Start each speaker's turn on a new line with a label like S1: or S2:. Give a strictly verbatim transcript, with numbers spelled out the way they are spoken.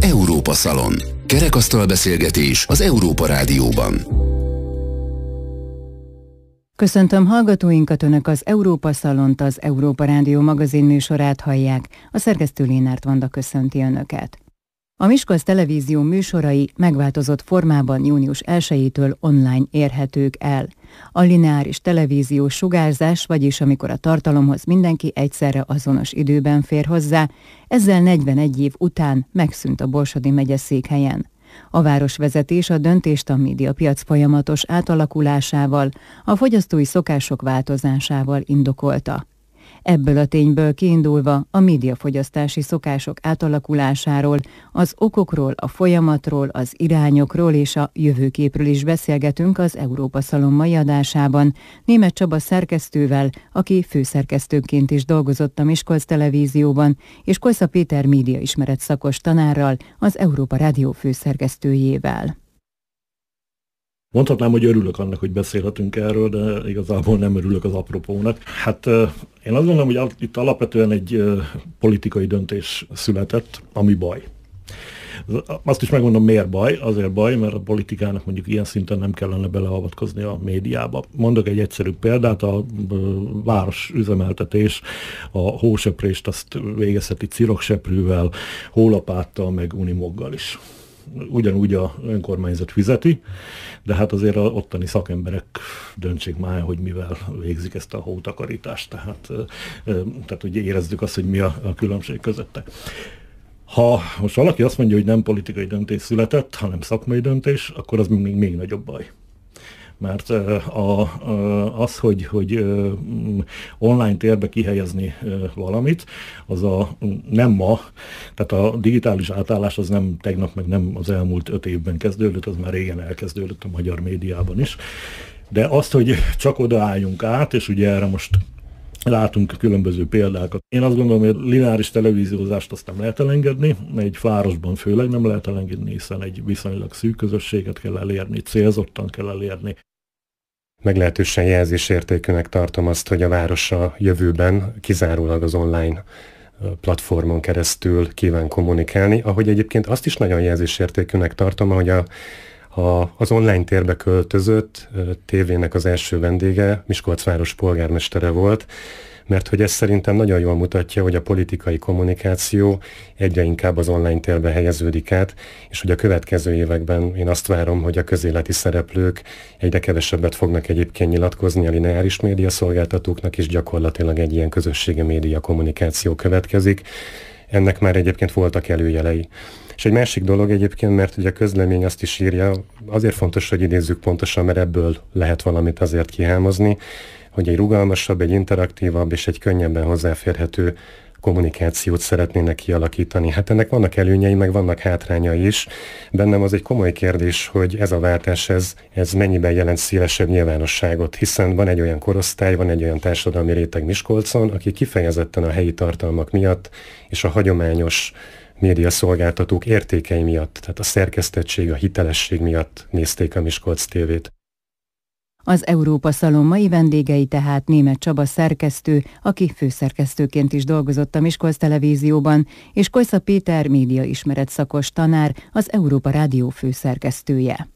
S1: Európa Szalon. Kerekasztal beszélgetés az Európa Rádióban.
S2: Köszöntöm hallgatóinkat, Önök az Európa Szalont, az Európa Rádió magazin műsorát hallják. A szerkesztő Lénárt Vanda köszönti Önöket. A Miskolc Televízió műsorai megváltozott formában június elsejétől online érhetők el. A lineáris televíziós sugárzás, vagyis amikor a tartalomhoz mindenki egyszerre azonos időben fér hozzá, ezzel negyvenegy év után megszűnt a Borsodi megyeszékhelyen. A városvezetés a döntést a médiapiac folyamatos átalakulásával, a fogyasztói szokások változásával indokolta. Ebből a tényből kiindulva a médiafogyasztási szokások átalakulásáról, az okokról, a folyamatról, az irányokról és a jövőképről is beszélgetünk az Európa Szalon mai adásában Németh Csaba szerkesztővel, aki főszerkesztőként is dolgozott a Miskolc Televízióban, és Kolsza Péter médiaismeret szakos tanárral, az Európa Rádió főszerkesztőjével.
S3: Mondhatnám, hogy örülök annak, hogy beszélhetünk erről, de igazából nem örülök az apropónak. Hát én azt gondolom, hogy itt alapvetően egy politikai döntés született, ami baj. Azt is megmondom, miért baj. Azért baj, mert a politikának mondjuk ilyen szinten nem kellene beleavatkozni a médiába. Mondok egy egyszerű példát, a város üzemeltetés, a hóseprést azt végezheti cirokseprűvel, hólapáttal, meg unimoggal is. Ugyanúgy a önkormányzat fizeti, de hát azért a ottani szakemberek döntsék már, hogy mivel végzik ezt a hótakarítást. Tehát, tehát ugye érezzük azt, hogy mi a, a különbség közötte. Ha most valaki azt mondja, hogy nem politikai döntés született, hanem szakmai döntés, akkor az még, még nagyobb baj. Mert a, a, az, hogy, hogy online térbe kihelyezni valamit, az a nem ma, tehát a digitális átállás az nem tegnap, meg nem az elmúlt öt évben kezdődött, az már régen elkezdődött a magyar médiában is. De azt, hogy csak odaálljunk át, és ugye erre most látunk különböző példákat. Én azt gondolom, hogy lineáris televíziózást azt nem lehet elengedni, egy városban főleg nem lehet elengedni, hiszen egy viszonylag szűk közösséget kell elérni, célzottan kell elérni.
S4: Meglehetősen jelzésértékűnek tartom azt, hogy a város a jövőben kizárólag az online platformon keresztül kíván kommunikálni, ahogy egyébként azt is nagyon jelzésértékűnek tartom, hogy a, a, az online térbe költözött tévének az első vendége Miskolc város polgármestere volt, mert hogy ez szerintem nagyon jól mutatja, hogy a politikai kommunikáció egyre inkább az online térbe helyeződik át, és hogy a következő években én azt várom, hogy a közéleti szereplők egyre kevesebbet fognak egyébként nyilatkozni a lineáris média szolgáltatóknak, és gyakorlatilag egy ilyen közösségi média kommunikáció következik. Ennek már egyébként voltak előjelei. És egy másik dolog egyébként, mert ugye a közlemény azt is írja, azért fontos, hogy idézzük pontosan, mert ebből lehet valamit azért kihámozni, hogy egy rugalmasabb, egy interaktívabb és egy könnyebben hozzáférhető kommunikációt szeretnének kialakítani. Hát ennek vannak előnyei, meg vannak hátrányai is. Bennem az egy komoly kérdés, hogy ez a váltás, ez, ez mennyiben jelent szélesebb nyilvánosságot, hiszen van egy olyan korosztály, van egy olyan társadalmi réteg Miskolcon, aki kifejezetten a helyi tartalmak miatt és a hagyományos médiaszolgáltatók értékei miatt, tehát a szerkesztettség, a hitelesség miatt nézték a Miskolc tévét.
S2: Az Európa Szalon mai vendégei tehát Németh Csaba szerkesztő, aki főszerkesztőként is dolgozott a Miskolc Televízióban, és Kolsza Péter médiaismeret szakos tanár, az Európa Rádió főszerkesztője.